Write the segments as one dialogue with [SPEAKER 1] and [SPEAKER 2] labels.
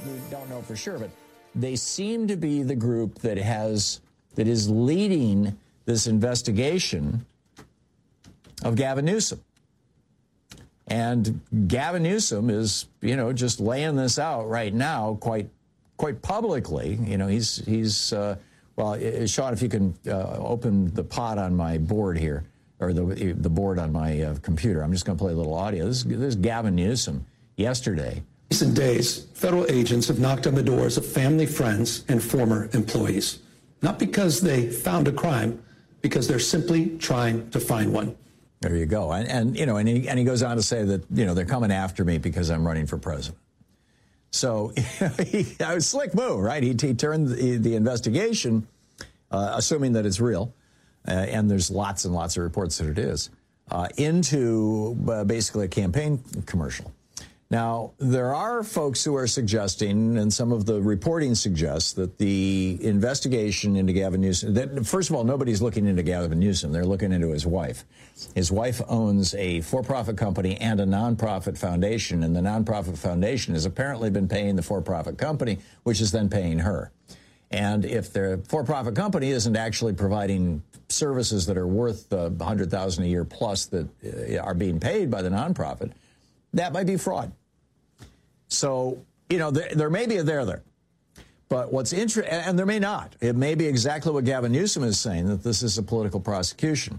[SPEAKER 1] we don't know for sure, but they seem to be the group that is leading this investigation of Gavin Newsom. And Gavin Newsom is, just laying this out right now quite publicly. He's well, Sean, if you can open the pod on my board here, or the board on my computer. I'm just going to play a little audio. This is Gavin Newsom yesterday.
[SPEAKER 2] In recent days, federal agents have knocked on the doors of family, friends, and former employees. Not because they found a crime, because they're simply trying to find one.
[SPEAKER 1] There you go. And he goes on to say that, they're coming after me because I'm running for president. So it was a slick move, right? He turned the investigation, assuming that it's real, and there's lots and lots of reports that it is, into basically a campaign commercial. Now, there are folks who are suggesting, and some of the reporting suggests, that the investigation into Gavin Newsom, that, first of all, nobody's looking into Gavin Newsom. They're looking into his wife. His wife owns a for-profit company and a nonprofit foundation, and the nonprofit foundation has apparently been paying the for-profit company, which is then paying her. And if the for-profit company isn't actually providing services that are worth $100,000 a year plus that are being paid by the nonprofit, that might be fraud. So, there may be a there. But what's interesting, and there may not. It may be exactly what Gavin Newsom is saying, that this is a political prosecution.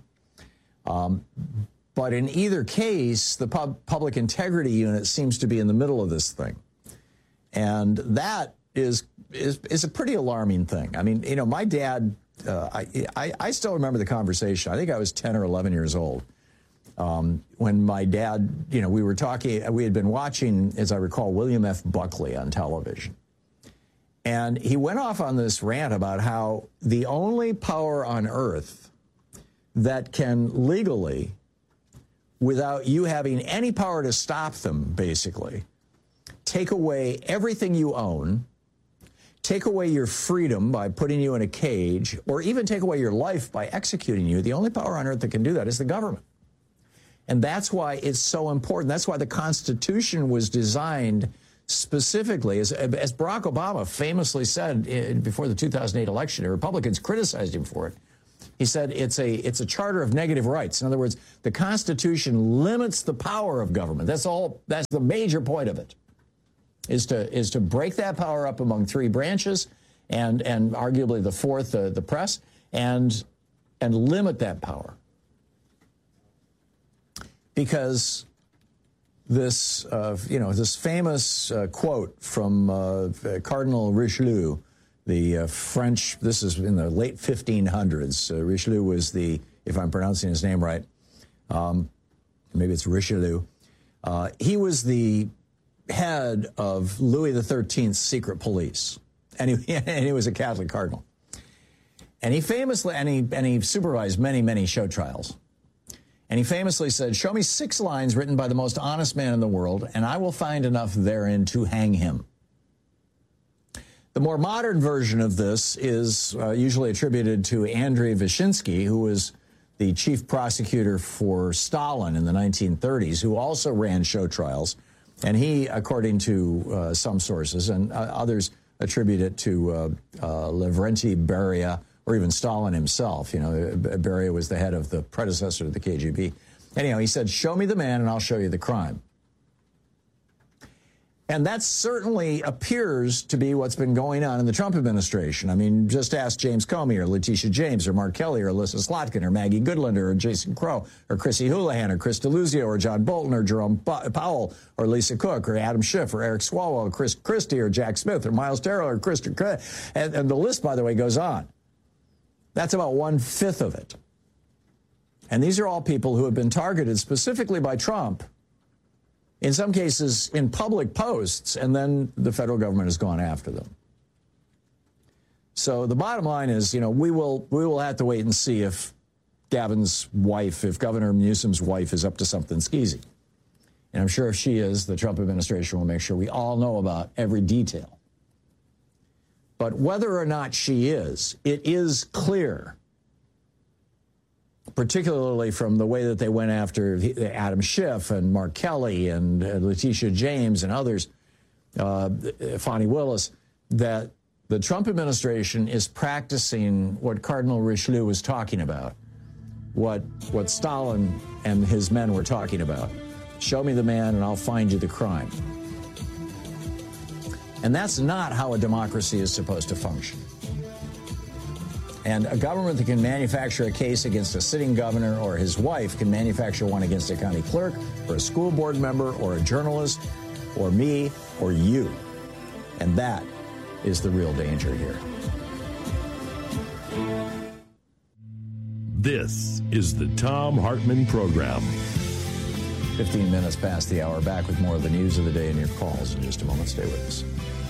[SPEAKER 1] But in either case, the Public Integrity Unit seems to be in the middle of this thing. And that is a pretty alarming thing. I mean, my dad, I still remember the conversation. I think I was 10 or 11 years old. When my dad, we were talking, we had been watching, as I recall, William F. Buckley on television. And he went off on this rant about how the only power on earth that can legally, without you having any power to stop them, basically, take away everything you own, take away your freedom by putting you in a cage, or even take away your life by executing you, the only power on earth that can do that is the government. And that's why it's so important. That's why the Constitution was designed specifically, as Barack Obama famously said before the 2008 election, and Republicans criticized him for it. He said it's a charter of negative rights. In other words, the Constitution limits the power of government. That's the major point of it, is to break that power up among three branches, and arguably the fourth, the press, and limit that power. Because this famous quote from Cardinal Richelieu, the French, this is in the late 1500s. Richelieu was if I'm pronouncing his name right, maybe it's Richelieu. He was the head of Louis XIII's secret police, and he was a Catholic cardinal. And he famously, and he supervised many, many show trials. And he famously said, "Show me 6 lines written by the most honest man in the world, and I will find enough therein to hang him." The more modern version of this is usually attributed to Andrei Vyshinsky, who was the chief prosecutor for Stalin in the 1930s, who also ran show trials. And he, according to some sources, and others attribute it to Lavrentiy Beria, or even Stalin himself. Beria was the head of the predecessor to the KGB. Anyhow, he said, "Show me the man and I'll show you the crime." And that certainly appears to be what's been going on in the Trump administration. I mean, just ask James Comey or Letitia James or Mark Kelly or Alyssa Slotkin or Maggie Goodlander or Jason Crow or Chrissy Houlihan or Chris DeLuzio or John Bolton or Jerome Powell or Lisa Cook or Adam Schiff or Eric Swalwell or Chris Christie or Jack Smith or Miles Terrell or Christopher. And the list, by the way, goes on. That's about 1/5 of it. And these are all people who have been targeted specifically by Trump, in some cases in public posts, and then the federal government has gone after them. So the bottom line is, we will have to wait and see if Governor Newsom's wife is up to something skeezy. And I'm sure if she is, the Trump administration will make sure we all know about every detail. But whether or not she is, it is clear, particularly from the way that they went after Adam Schiff and Mark Kelly and Letitia James and others, Fani Willis, that the Trump administration is practicing what Cardinal Richelieu was talking about, what Stalin and his men were talking about. Show me the man and I'll find you the crime. And that's not how a democracy is supposed to function. And a government that can manufacture a case against a sitting governor or his wife can manufacture one against a county clerk or a school board member or a journalist or me or you. And that is the real danger here.
[SPEAKER 3] This is the Thom Hartmann Program.
[SPEAKER 1] 15 minutes past the hour. Back with more of the news of the day and your calls in just a moment. Stay with us.